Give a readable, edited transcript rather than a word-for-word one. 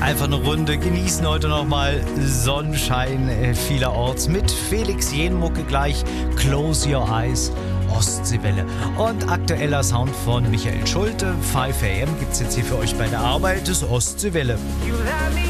Einfach eine Runde genießen heute nochmal Sonnenschein vielerorts mit Felix Jenmucke gleich Close Your Eyes, Ostseewelle und aktueller Sound von Michael Schulte. 5 AM gibt's jetzt hier für euch bei der Arbeit des Ostseewelle.